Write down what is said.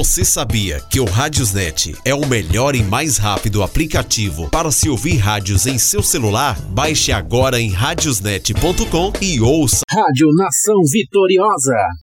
Você sabia que o Radiosnet é o melhor e mais rápido aplicativo para se ouvir rádios em seu celular? Baixe agora em radiosnet.com e ouça Rádio Nação Vitoriosa.